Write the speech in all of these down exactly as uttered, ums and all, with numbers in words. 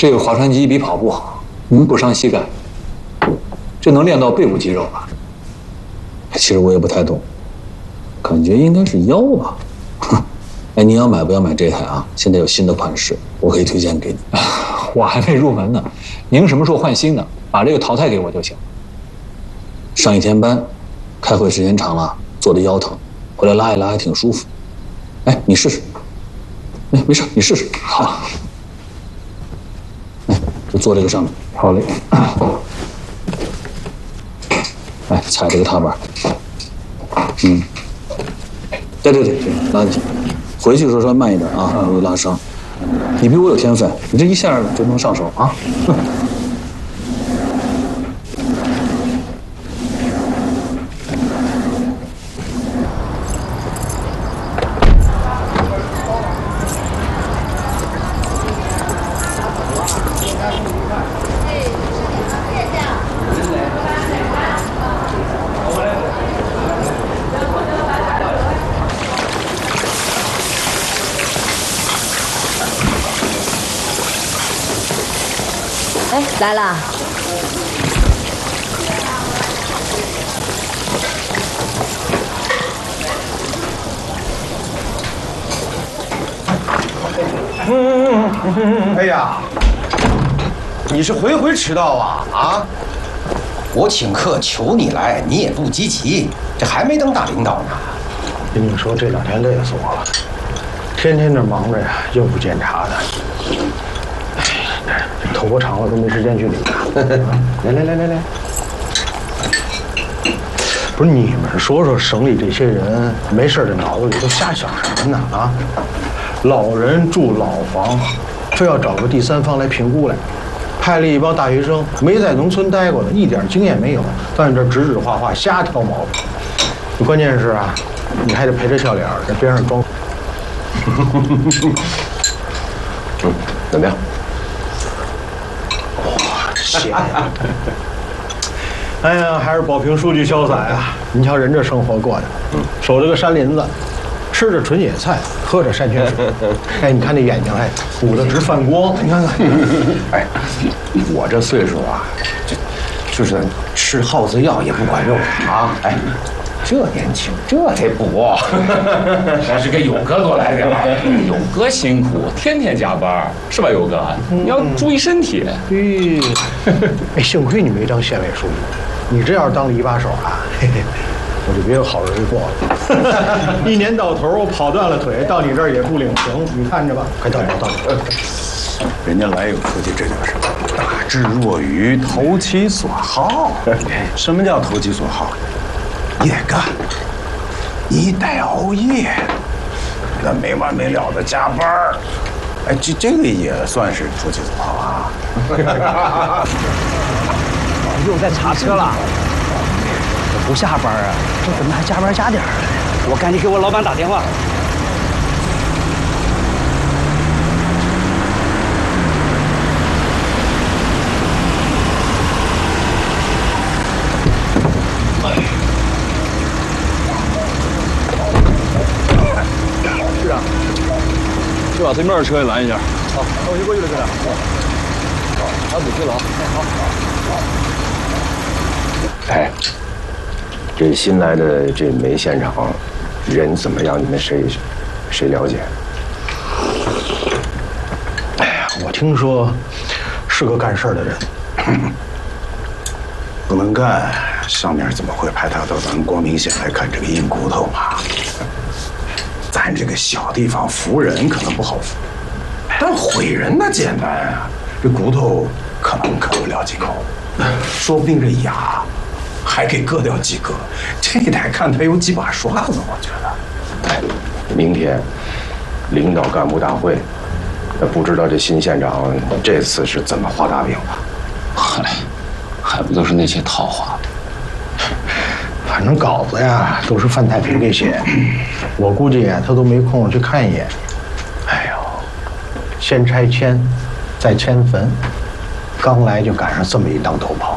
这个划船机比跑步好，嗯，不伤膝盖，这能练到背部肌肉吧？其实我也不太懂，感觉应该是腰吧。哼，哎，你要买不要买这台啊？现在有新的款式，我可以推荐给你。我还没入门呢，您什么时候换新的？把这个淘汰给我就行。上一天班，开会时间长了，坐的腰疼，回来拉一拉还挺舒服。哎，你试试。哎，没事，你试试。好。哎，就坐这个上面。好嘞。哎，踩这个踏板。嗯。对对对对，拉紧。回去的时候稍微慢一点啊，容易拉伤。你比我有天分，你这一下就能上手啊。 哎，来了。 哎呀，你是回回迟到啊啊！ 我请客求你来，你也不积极，这还没当大领导呢。 跟你说，这两天累死我了，天天这忙着呀，应付检查的。哎，头发长了都没时间去理他。来来来来来，不是你们说说，省里这些人没事这脑子里都瞎想什么呢？啊，老人住老房，非要找个第三方来评估来。派了一帮大学生，没在农村待过的，一点经验没有，到你这指指画画，瞎挑毛病。关键是啊，你还得陪着笑脸，在边上装。 嗯，怎么样？ 哇，谢谢。哎呀，还是保平书记潇洒呀！你瞧人这生活过的，守着个山林子，吃着纯野菜，喝着山泉水。哎，你看那眼睛，哎，鼓得直泛光。你看看， 哎，我这岁数啊，这就是吃耗子药也不管用啊！哎，这年轻，这得补。 还是给勇哥多来点儿。勇哥辛苦，天天加班，是吧，勇哥？你要注意身体。 嘿，哎，幸亏你没当县委书记，你这要是当了一把手啊，嘿嘿。我就别有好日子过了。一年到头我跑断了腿，到你这儿也不领情，你看着吧。快到到到。 人家来有书记，这就是大智若愚，投其所好。什么叫投其所好？夜干，一代熬夜，那没完没了的加班儿。哎，这这个也算是投其所好啊。 又在查车了。不下班啊，这怎么还加班加点儿？我赶紧给我老板打电话。 市长，去把对面的车也拦一下。 好，那我就过去了，市长。 好，安补去了啊。 好。 哎。这新来的这梅县长人怎么样？你们谁谁了解？ 哎呀，我听说是个干事的人， 不能干，上面怎么会派他到咱们光明县来看这个硬骨头嘛？咱这个小地方服人可能不好服，但毁人那简单啊！这骨头可能啃不了几口，说不定这牙。还给割掉几个，这得看他有几把刷子，我觉得。 哎，明天领导干部大会，不知道这新县长这次是怎么画大饼吧？ 嗨，还不都是那些套话？ 反正稿子呀都是范太平给写，我估计他都没空去看一眼。哎呦，先拆迁，再迁坟，刚来就赶上这么一当头炮。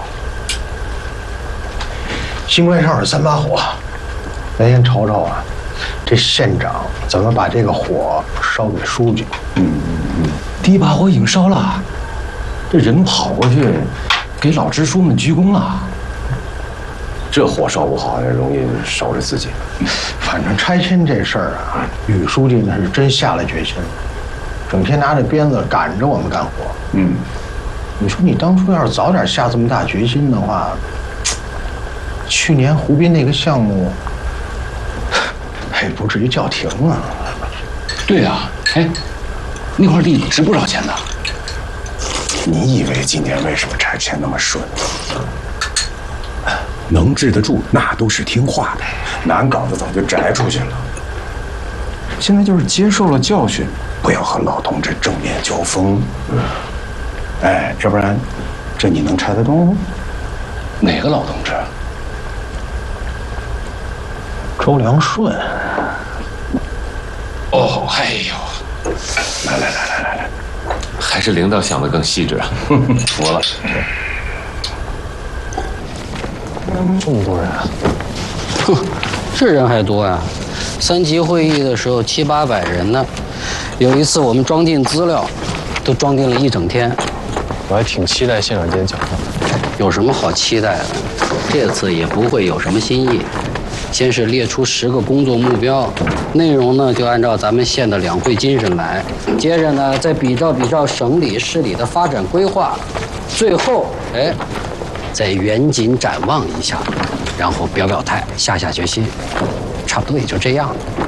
新官上任三把火，咱先瞅瞅啊，这县长怎么把这个火烧给书记？ 嗯嗯，第一把火已经烧了。 这人跑过去给老支书们鞠躬了，这火烧不好，容易烧着自己。 反正拆迁这事儿啊，吕书记那是真下了决心了，整天拿着鞭子赶着我们干活。 嗯， 你说你当初要是早点下这么大决心的话，去年湖滨那个项目，也不至于叫停啊。 对呀，哎，那块地值不少钱呢。 你以为今年为什么拆迁那么顺？能治得住，那都是听话的；难搞的早就摘出去了。现在就是接受了教训，不要和老同志正面交锋。哎，要不然，这你能拆得动？ 哪个老同志？ 周良顺。 哦，哎呦， 来来来来来来， 还是领导想的更细致啊，服了。 这么多人啊！哼，这人还多呀！三级会议的时候七八百人呢，有一次我们装订资料，都装订了一整天。 我还挺期待现场见讲的。 有什么好期待的？这次也不会有什么新意。先是列出十个工作目标，内容呢就按照咱们县的两会精神来。接着呢，再比照比照省里市里的发展规划，最后哎。再远景展望一下，然后表表态，下下决心，差不多也就这样了。